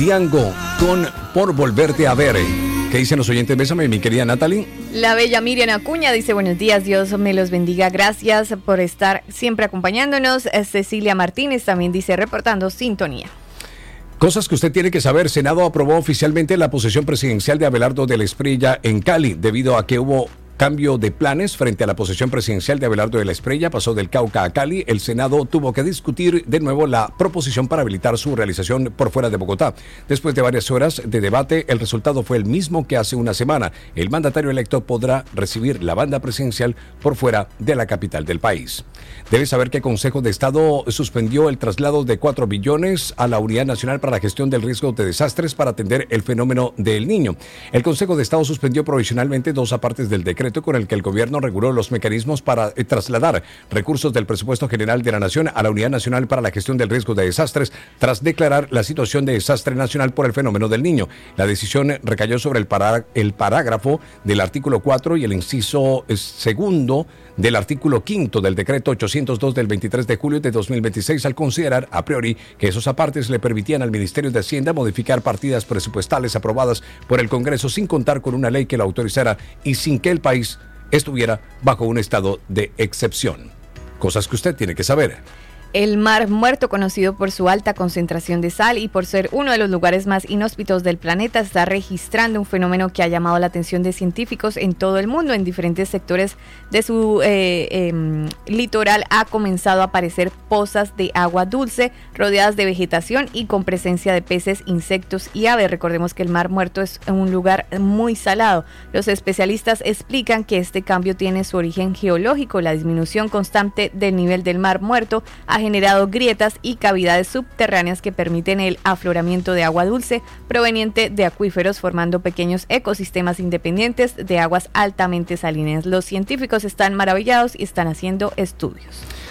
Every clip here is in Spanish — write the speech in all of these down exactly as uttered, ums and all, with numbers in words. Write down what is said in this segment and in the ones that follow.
Diango con Por Volverte a Ver. ¿Qué dicen los oyentes? Bésame, mi querida Natalie. La bella Miriam Acuña dice: buenos días, Dios me los bendiga, gracias por estar siempre acompañándonos. Cecilia Martínez también dice: reportando sintonía. Cosas que usted tiene que saber. Senado aprobó oficialmente la posesión presidencial de Abelardo de la Espriella en Cali, debido a que hubo cambio de planes frente a la posesión presidencial de Abelardo de la Espriella. Pasó del Cauca a Cali. El Senado tuvo que discutir de nuevo la proposición para habilitar su realización por fuera de Bogotá. Después de varias horas de debate, el resultado fue el mismo que hace una semana. El mandatario electo podrá recibir la banda presidencial por fuera de la capital del país. Debe saber que el Consejo de Estado suspendió el traslado de cuatro billones a la Unidad Nacional para la Gestión del Riesgo de Desastres para atender el fenómeno del Niño. El Consejo de Estado suspendió provisionalmente dos apartes del decreto con el que el gobierno reguló los mecanismos para eh, trasladar recursos del presupuesto general de la Nación a la Unidad Nacional para la Gestión del Riesgo de Desastres, tras declarar la situación de desastre nacional por el fenómeno del Niño. La decisión recayó sobre el, pará, el parágrafo del artículo cuatro y el inciso segundo del artículo quinto del decreto ochocientos dos del veintitrés de julio de dos mil veintiséis, al considerar a priori que esos apartes le permitían al Ministerio de Hacienda modificar partidas presupuestales aprobadas por el Congreso sin contar con una ley que lo autorizara y sin que el país estuviera bajo un estado de excepción. Cosas que usted tiene que saber. El Mar Muerto, conocido por su alta concentración de sal y por ser uno de los lugares más inhóspitos del planeta, está registrando un fenómeno que ha llamado la atención de científicos en todo el mundo. En diferentes sectores de su eh, eh, litoral ha comenzado a aparecer pozas de agua dulce, rodeadas de vegetación y con presencia de peces, insectos y aves. Recordemos que el Mar Muerto es un lugar muy salado. Los especialistas explican que este cambio tiene su origen geológico. La disminución constante del nivel del Mar Muerto ha generado grietas y cavidades subterráneas que permiten el afloramiento de agua dulce proveniente de acuíferos, formando pequeños ecosistemas independientes de aguas altamente salinas. Los científicos están maravillados y están haciendo estudios.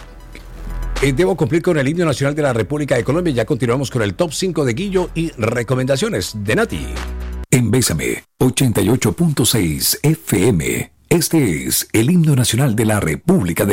Eh, debo cumplir con el himno nacional de la República de Colombia. Ya continuamos con el top cinco de Guillo y recomendaciones de Nati. En Bésame, ochenta y ocho punto seis F M. Este es el himno nacional de la República de